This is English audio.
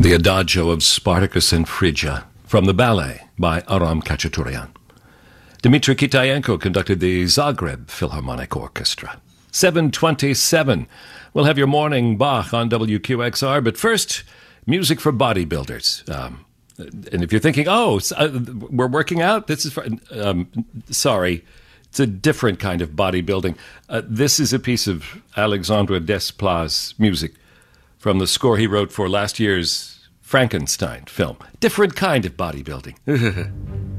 The Adagio of Spartacus and Phrygia from the ballet by Aram Khachaturian. Dmitry Kitayenko conducted the Zagreb Philharmonic Orchestra. 7:27. We'll have your morning Bach on WQXR, but first, music for bodybuilders. And if you're thinking, we're working out, this is for, sorry, it's a different kind of bodybuilding. This is a piece of Alexandre Desplat's music from the score he wrote for last year's Frankenstein film. Different kind of bodybuilding.